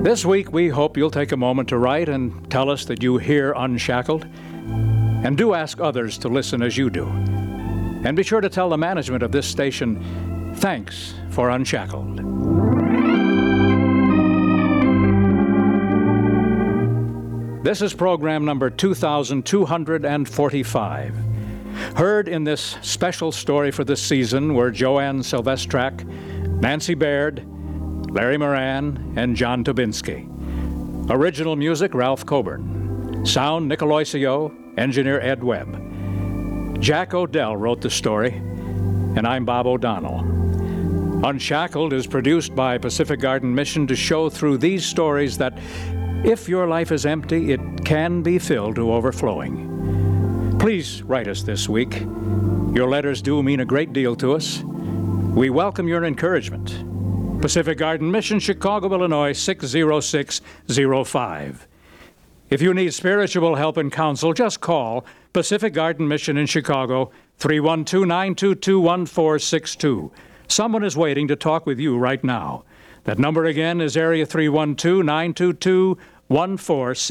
This week, we hope you'll take a moment to write and tell us that you hear Unshackled. And do ask others to listen as you do. And be sure to tell the management of this station, thanks for Unshackled. This is program number 2245. Heard in this special story for this season were Joanne Silvestrak, Nancy Baird, Larry Moran, and John Tobinski. Original music, Ralph Coburn. Sound, Nick Aloisio, engineer Ed Webb. Jack Odell wrote the story, and I'm Bob O'Donnell. Unshackled is produced by Pacific Garden Mission to show through these stories that if your life is empty, it can be filled to overflowing. Please write us this week. Your letters do mean a great deal to us. We welcome your encouragement. Pacific Garden Mission, Chicago, Illinois, 60605. If you need spiritual help and counsel, just call Pacific Garden Mission in Chicago, 312-922-1462. Someone is waiting to talk with you right now. That number again is area 312-922-1462.